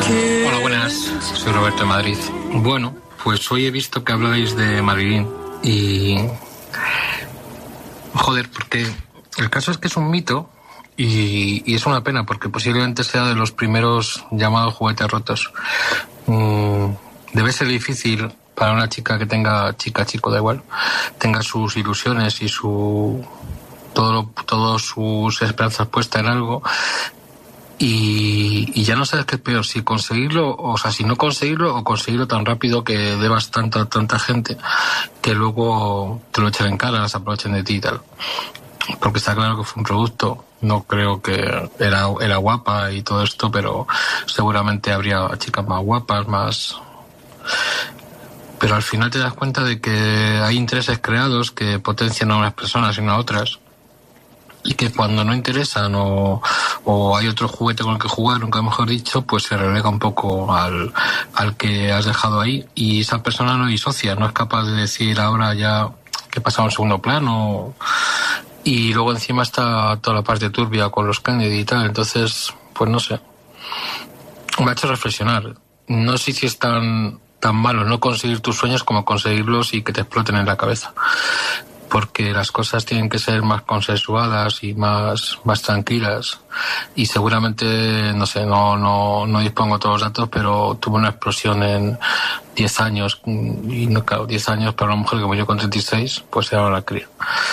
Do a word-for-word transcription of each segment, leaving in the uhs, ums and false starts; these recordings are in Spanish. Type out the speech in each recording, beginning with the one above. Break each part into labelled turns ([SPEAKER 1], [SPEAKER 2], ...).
[SPEAKER 1] Hola, buenas. Soy Roberto de Madrid. Bueno, pues hoy he visto que habláis de Marilyn y... Joder, porque el caso es que es un mito y, y es una pena porque posiblemente sea de los primeros llamados juguetes rotos. Mm, debe ser difícil para una chica que tenga, chica, chico, da igual, tenga sus ilusiones y su... todo, todas sus esperanzas puestas en algo. Y, y ya no sabes qué es peor, si conseguirlo, o sea, si no conseguirlo, o conseguirlo tan rápido que debas tanta, tanta gente que luego te lo echen en cara, se aprovechen de ti y tal. Porque está claro que fue un producto, no creo que era, era guapa y todo esto, pero seguramente habría chicas más guapas, más... Pero al final te das cuenta de que hay intereses creados que potencian a unas personas y no a otras. Y que cuando no interesan o, o hay otro juguete con el que jugar, nunca mejor dicho, pues se relega un poco al, al que has dejado ahí y esa persona no disocia, no es capaz de decir ahora ya que pasa a un segundo plano y luego encima está toda la parte turbia con los Kennedy y tal, entonces pues no sé, me ha hecho reflexionar. No sé si es tan, tan malo no conseguir tus sueños como conseguirlos y que te exploten en la cabeza. Porque las cosas tienen que ser más consensuadas y más, más tranquilas. Y seguramente, no sé, no, no, no dispongo de todos los datos, pero tuve una explosión en diez años. Y no, claro, diez años para una mujer que murió con treinta y seis, pues era una cría.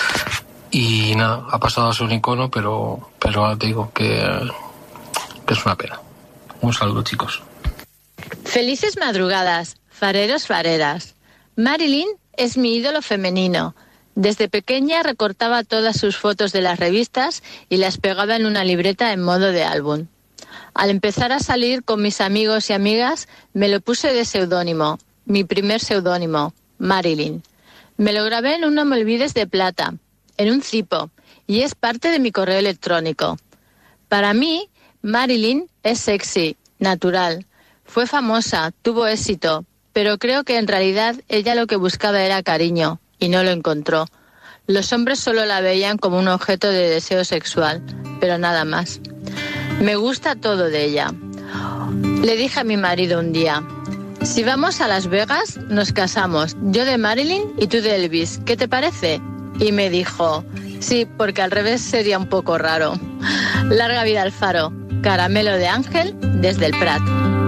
[SPEAKER 1] Y nada, ha pasado a ser un icono, pero, pero ahora te digo que, que es una pena. Un saludo, chicos.
[SPEAKER 2] Felices madrugadas, fareros, fareras. Marilyn es mi ídolo femenino. Desde pequeña recortaba todas sus fotos de las revistas y las pegaba en una libreta en modo de álbum. Al empezar a salir con mis amigos y amigas, me lo puse de seudónimo, mi primer seudónimo, Marilyn. Me lo grabé en un no me olvides de plata, en un cipo, y es parte de mi correo electrónico. Para mí, Marilyn es sexy, natural. Fue famosa, tuvo éxito, pero creo que en realidad ella lo que buscaba era cariño. Y no lo encontró. Los hombres solo la veían como un objeto de deseo sexual, pero nada más. Me gusta todo de ella. Le dije a mi marido un día, si vamos a Las Vegas, nos casamos, yo de Marilyn y tú de Elvis, ¿qué te parece? Y me dijo, sí, porque al revés sería un poco raro. Larga vida al faro, caramelo de ángel desde el Prat.